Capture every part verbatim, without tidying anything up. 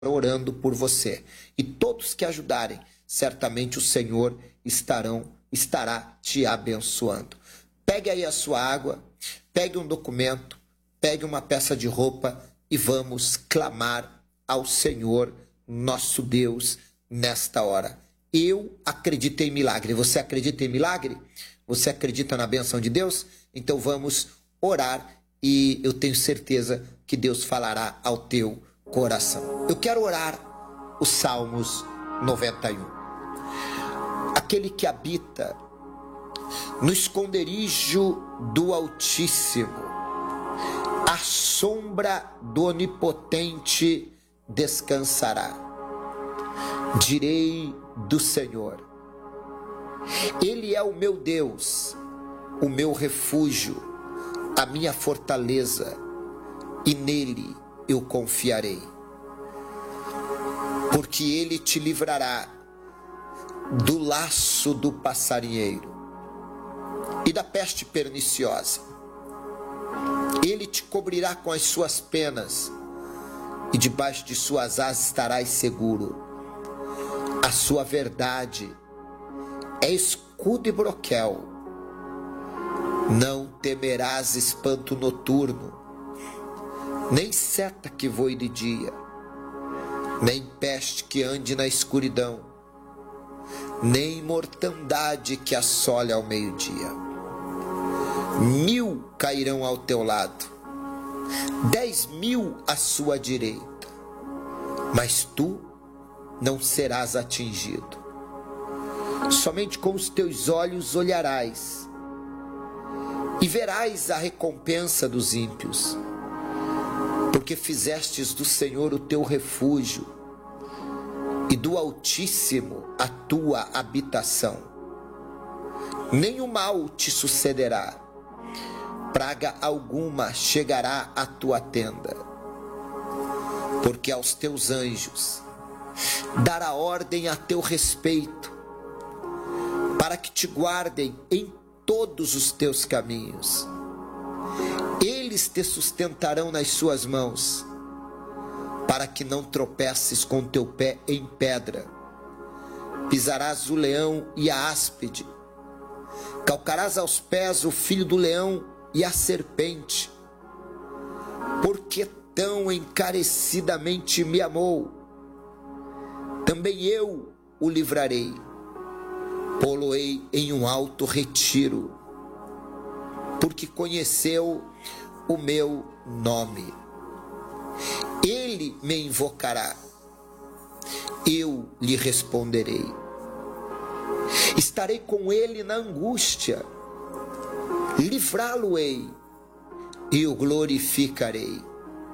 orando por você. E todos que ajudarem, certamente o Senhor estarão, estará te abençoando. Pegue aí a sua água, pegue um documento, pegue uma peça de roupa e vamos clamar ao Senhor, nosso Deus, nesta hora. Eu acredito em milagre. Você acredita em milagre? Você acredita na bênção de Deus? Então vamos orar e eu tenho certeza que Deus falará ao teu coração. Eu quero orar os Salmos noventa e um. Aquele que habita no esconderijo do Altíssimo, à sombra do Onipotente descansará. Direi do Senhor: Ele é o meu Deus, o meu refúgio, a minha fortaleza, e nele eu confiarei. Porque ele te livrará do laço do passarinheiro e da peste perniciosa. Ele te cobrirá com as suas penas, e debaixo de suas asas estarás seguro. A sua verdade é escudo e broquel. Não temerás espanto noturno, nem seta que voe de dia, nem peste que ande na escuridão, nem mortandade que assole ao meio-dia. Mil cairão ao teu lado, dez mil à sua direita, mas tu não serás atingido. Somente com os teus olhos olharás e verás a recompensa dos ímpios, porque fizestes do Senhor o teu refúgio e do Altíssimo a tua habitação. Nenhum mal te sucederá, praga alguma chegará à tua tenda, porque aos teus anjos dará ordem a teu respeito, para que te guardem em todos os teus caminhos. Eles te sustentarão nas suas mãos, para que não tropeces com teu pé em pedra. Pisarás o leão e a áspide, calcarás aos pés o filho do leão e a serpente. Porque tão encarecidamente me amou, também eu o livrarei, pô-lo-ei em um alto retiro, porque conheceu o meu nome. Ele me invocará, eu lhe responderei. Estarei com ele na angústia, livrá-lo-ei e o glorificarei.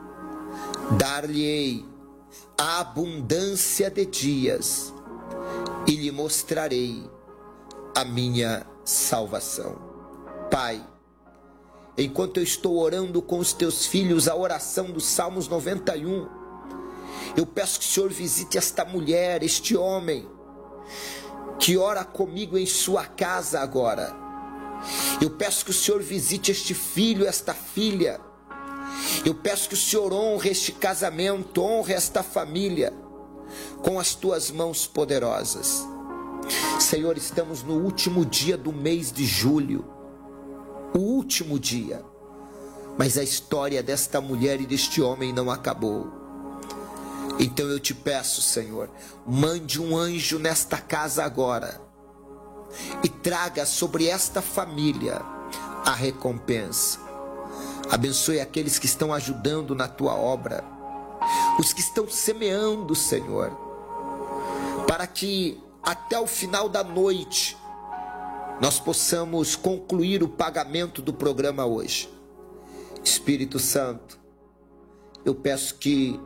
Dar-lhe-ei a abundância de dias e lhe mostrarei a minha salvação. Pai, enquanto eu estou orando com os teus filhos a oração dos Salmos noventa e um, eu peço que o Senhor visite esta mulher, este homem, que ora comigo em sua casa agora. Eu peço que o Senhor visite este filho, esta filha. Eu peço que o Senhor honre este casamento, honre esta família, com as tuas mãos poderosas. Senhor, estamos no último dia do mês de julho, o último dia, mas a história desta mulher e deste homem não acabou. Então eu te peço, Senhor, mande um anjo nesta casa agora e traga sobre esta família a recompensa. Abençoe aqueles que estão ajudando na tua obra, os que estão semeando, Senhor, para que até o final da noite nós possamos concluir o pagamento do programa hoje. Espírito Santo, eu peço que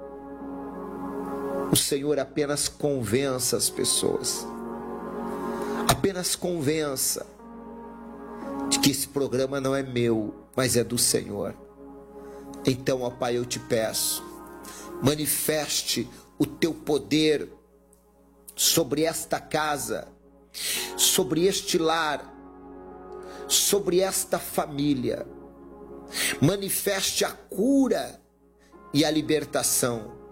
o Senhor apenas convença as pessoas, apenas convença de que esse programa não é meu, mas é do Senhor. Então, ó Pai, eu te peço, manifeste o teu poder sobre esta casa, sobre este lar, sobre esta família. Manifeste a cura e a libertação.